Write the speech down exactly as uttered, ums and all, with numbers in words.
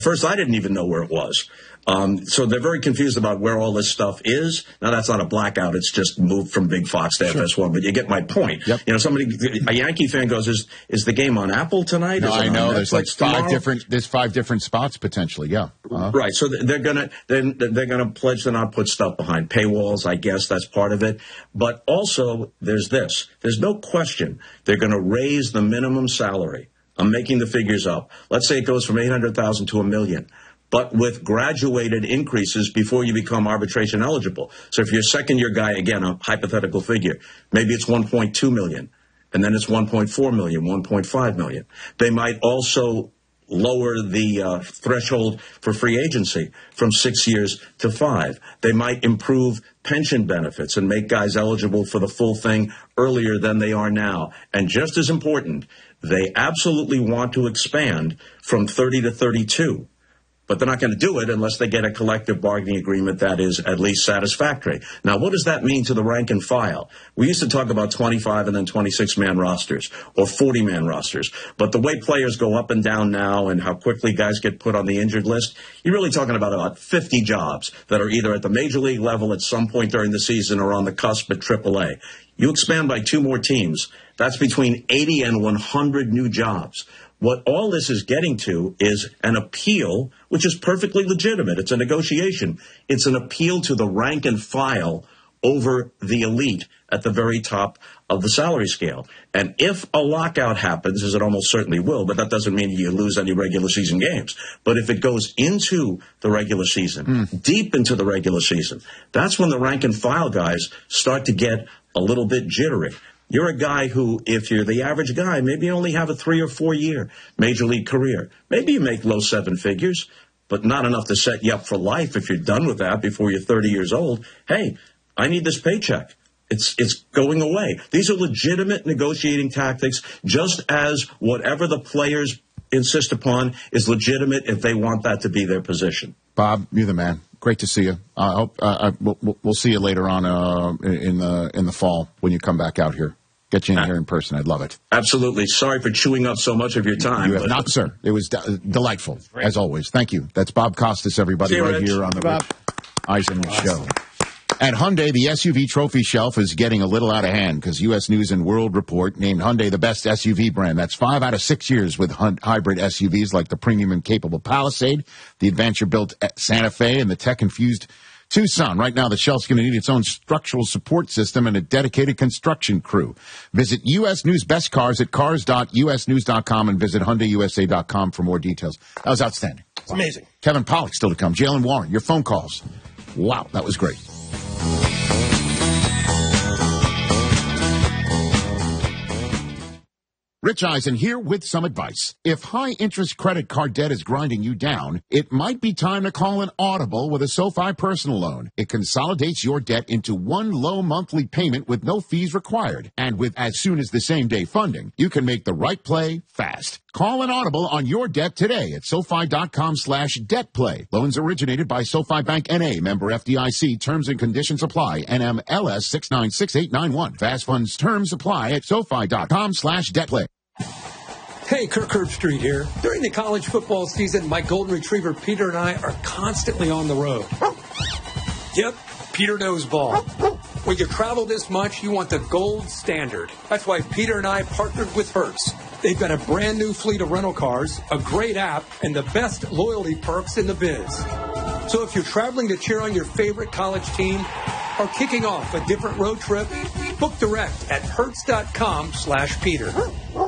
First, I didn't even know where it was. Um, so they're very confused about where all this stuff is. Now, that's not a blackout. It's just moved from Big Fox to Sure. F S one. But you get my point. Yep. You know, somebody, a Yankee fan goes, is is the game on Apple tonight? No, is it I on know. There's like Netflix five tomorrow? different. There's five different spots potentially. Yeah. Uh-huh. Right. So they're gonna they're, they're gonna pledge to not put stuff behind paywalls. I guess that's part of it. But also, there's this. There's no question they're going to raise the minimum salary. I'm making the figures up. Let's say it goes from eight hundred thousand to a million. But with graduated increases before you become arbitration eligible. So if you're a second-year guy, again, a hypothetical figure, maybe it's one point two million, and then it's one point four million, one point five million. They might also lower the uh, threshold for free agency from six years to five. They might improve pension benefits and make guys eligible for the full thing earlier than they are now. And just as important, they absolutely want to expand from thirty to thirty-two. But they're not going to do it unless they get a collective bargaining agreement that is at least satisfactory. Now, what does that mean to the rank and file? We used to talk about twenty-five and then twenty-six man rosters or forty man rosters. But the way players go up and down now and how quickly guys get put on the injured list, you're really talking about about fifty jobs that are either at the major league level at some point during the season or on the cusp at triple A. You expand by two more teams, that's between eighty and one hundred new jobs. What all this is getting to is an appeal, which is perfectly legitimate. It's a negotiation. It's an appeal to the rank and file over the elite at the very top of the salary scale. And if a lockout happens, as it almost certainly will, but that doesn't mean you lose any regular season games. But if it goes into the regular season, mm. deep into the regular season, that's when the rank and file guys start to get a little bit jittery. You're a guy who, if you're the average guy, maybe you only have a three or four year major league career. Maybe you make low seven figures, but not enough to set you up for life if you're done with that before you're thirty years old. Hey, I need this paycheck. It's it's going away. These are legitimate negotiating tactics, just as whatever the players insist upon is legitimate if they want that to be their position. Bob, you're the man. Great to see you. I hope uh, we'll, we'll see you later on uh, in the in the fall when you come back out here. Get you in here in person. I'd love it. Absolutely. Sorry for chewing up so much of your time. You have not, sir. It was de- delightful, as always. Thank you. That's Bob Costas, everybody, you, right Rich. here on the Bob. Eisen Show. At Hyundai, the S U V trophy shelf is getting a little out of hand because U S News and World Report named Hyundai the best S U V brand. That's five out of six years with hun- hybrid S U Vs like the premium and capable Palisade, the adventure-built Santa Fe, and the tech-infused Tucson. Right now, the shelf's going to need its own structural support system and a dedicated construction crew. Visit U S News Best Cars at cars dot u s news dot com and visit hyundai u s a dot com for more details. That was outstanding. It's amazing. Kevin Pollak still to come. Jalen Warren, your phone calls. Wow, that was great. Rich Eisen here with some advice. If high-interest credit card debt is grinding you down, it might be time to call an audible with a SoFi personal loan. It consolidates your debt into one low monthly payment with no fees required. And with as soon as the same-day funding, you can make the right play fast. Call an audible on your debt today at SoFi.com slash debt play. Loans originated by SoFi Bank N A, member F D I C. Terms and conditions apply. N M L S six nine six eight nine one. Fast funds terms apply at SoFi.com slash debt play. Hey, Kirk Herbstreit here. During the college football season, my golden retriever Peter and I are constantly on the road. Yep, Peter knows ball. When you travel this much, you want the gold standard. That's why Peter and I partnered with Hertz. They've got a brand new fleet of rental cars, a great app, and the best loyalty perks in the biz. So if you're traveling to cheer on your favorite college team or kicking off a different road trip, book direct at hertz.com slash Peter.